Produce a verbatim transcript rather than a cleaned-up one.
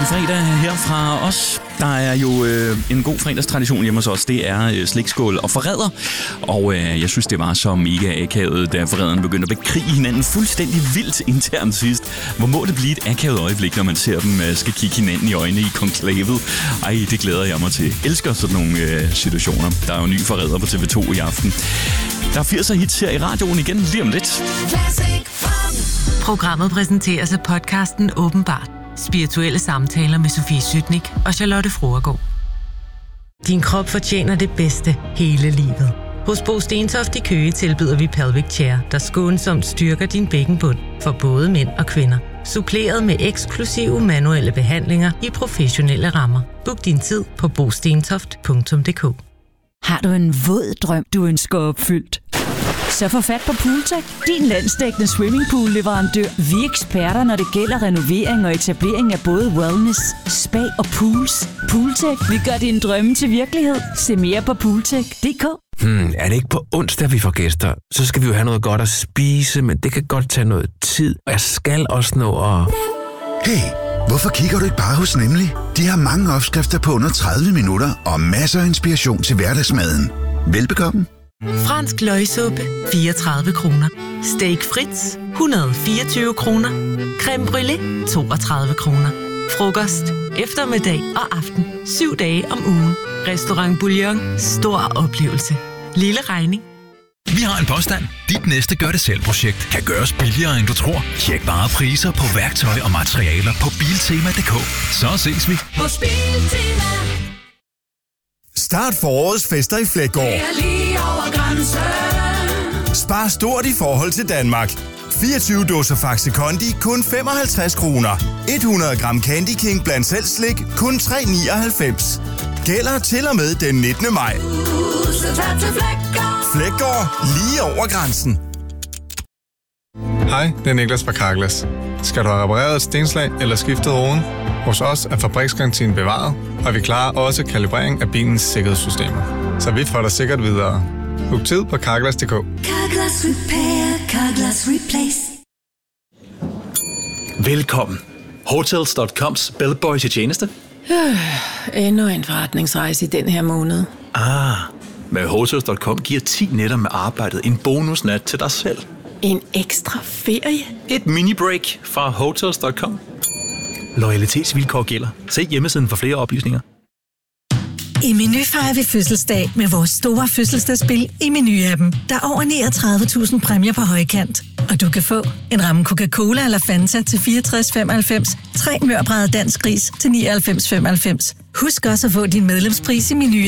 fredag her fra os. Der er jo øh, en god fredagstradition hjemme hos os. Det er øh, slikskål og forræder. Og øh, jeg synes, det var så mega akavet, da forræderne begyndte at bekrige hinanden fuldstændig vildt internt sidst. Hvor må det blive et akavet øjeblik, når man ser dem øh, skal kigge hinanden i øjnene i konklavet. Ej, det glæder jeg mig til. Jeg elsker sådan nogle øh, situationer. Der er jo ny forræder på T V to i aften. Der er firser hits her i radioen igen lige om lidt. Programmet præsenteres af podcasten Åbenbart. Spirituelle samtaler med Sofie Sytnik og Charlotte Fruergaard. Din krop fortjener det bedste hele livet. Hos Bo Stentoft i Køge tilbyder vi Pelvic Chair, der skånsomt styrker din bækkenbund for både mænd og kvinder. Suppleret med eksklusive manuelle behandlinger i professionelle rammer. Book din tid på bostentoft punktum d k. Har du en våd drøm, du ønsker opfyldt? Så få fat på Pooltech, din landsdækkende swimmingpool-leverandør. Vi er eksperter, når det gælder renovering og etablering af både wellness, spa og pools. Pooltech, vi gør dine drømme til virkelighed. Se mere på pooltech punktum d k. Hmm, er det ikke på onsdag, vi får gæster? Så skal vi jo have noget godt at spise, men det kan godt tage noget tid. Og jeg skal også nå at... Hey, hvorfor kigger du ikke bare hos Nemlig? De har mange opskrifter på under tredive minutter og masser af inspiration til hverdagsmaden. Velbekomme. Fransk løgsuppe, fireogtredive kroner. Steak Fritz, et hundrede og fireogtyve kroner. Creme brûlée, toogtredive kroner. Frokost, eftermiddag og aften. Syv dage om ugen. Restaurant Bouillon. Stor oplevelse. Lille regning. Vi har en påstand. Dit næste gør-det-selv-projekt kan gøres billigere, end du tror. Tjek bare priser på værktøj og materialer på biltema punktum d k. Så ses vi hos Biltema. Start forårets fester i Fleggaard. Spar stort i forhold til Danmark. fireogtyve dåser Faxe Kondi kun femoghalvtreds kroner. hundrede gram Candy King blandt selv slik kun tre nioghalvfems. Gælder til og med den nittende maj. Fleggaard, lige over grænsen. Hej, det er Niklas fra Carglass. Skal du have repareret et stenslag eller skiftet roden? Hos os er fabriksgarantien bevaret, og vi klarer også kalibrering af bilens sikkerhedssystemer. Så vi får dig sikkert videre. Book tid på carglass punktum d k. Carglass Repair, Carglass Replace. Velkommen. Hotels punktum coms bellboy til tjeneste. Øh, endnu en forretningsrejse i den her måned. Ah, med Hotels punktum com giver ti nætter med arbejdet en bonusnat til dig selv. En ekstra ferie? Et mini-break fra Hotels punktum com. Loyalitetsvilkår gælder. Se hjemmesiden for flere oplysninger. I Meny fejrer vi fødselsdag med vores store fødselsdagsspil i Meny-appen. Der er over niogtredive tusind præmier på højkant. Og du kan få en ramme Coca-Cola eller Fanta til fireogtres femoghalvfems, tre mørbrædder dansk gris til nioghalvfems femoghalvfems. Husk også at få din medlemspris i Meny.